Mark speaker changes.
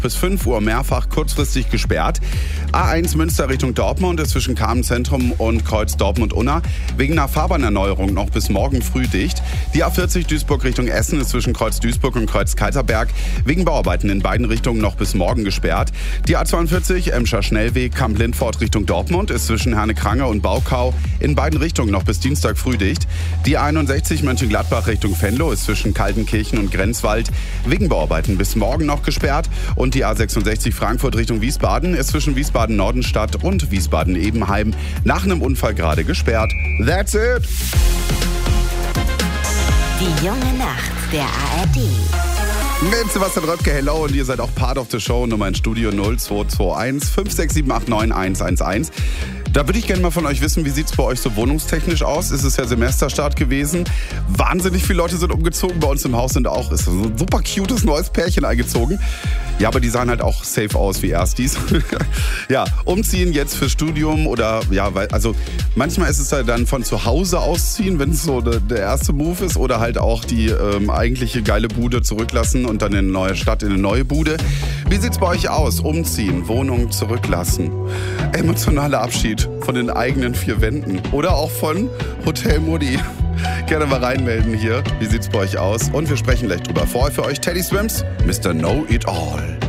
Speaker 1: bis 5 Uhr mehrfach kurzfristig gesperrt. A1 Münster Richtung Dortmund ist zwischen Kamenz-Zentrum und Kreuz Dortmund-Unna wegen einer Fahrbahnerneuerung noch bis morgen früh dicht. Die A40 Duisburg Richtung Essen ist zwischen Kreuz Duisburg und Kreuz Kaiserberg wegen Bauarbeiten in beiden Richtungen noch bis morgen gesperrt. Die A42 Emscher Schnellweg Kamp-Lindfort Richtung Dortmund ist zwischen Herne-Krange und Baukau in beiden Richtungen noch bis Dienstag früh dicht. Die A61 Mönchengladbach Richtung Venlo ist zwischen Kaltenkirchen und Grenzwald wegen Bauarbeiten bis morgen noch gesperrt. Und die A66 Frankfurt Richtung Wiesbaden ist zwischen Wiesbaden-Nordenstadt und Wiesbaden-Ebenheim nach einem Unfall gerade gesperrt. That's it!
Speaker 2: Die junge Nacht der ARD.
Speaker 1: Mit Sebastian Röpke, hello, und ihr seid auch Part of the Show. Nummer in Studio 0221 56789 111. Da würde ich gerne mal von euch wissen, wie sieht es bei euch so wohnungstechnisch aus? Es ist ja Semesterstart gewesen. Wahnsinnig viele Leute sind umgezogen. Bei uns im Haus ist so ein super cutes neues Pärchen eingezogen. Ja, aber die sahen halt auch safe aus wie Erstis. Ja, umziehen jetzt fürs Studium oder ja, also manchmal ist es ja dann von zu Hause ausziehen, wenn es so der erste Move ist, oder halt auch die eigentliche geile Bude zurücklassen und dann in eine neue Stadt, in eine neue Bude. Wie sieht's bei euch aus? Umziehen, Wohnung zurücklassen, emotionaler Abschied von den eigenen vier Wänden oder auch von Hotel Mutti. Gerne mal reinmelden hier. Wie sieht's bei euch aus? Und wir sprechen gleich drüber. Vorher für euch Teddy Swims, Mr. Know It All.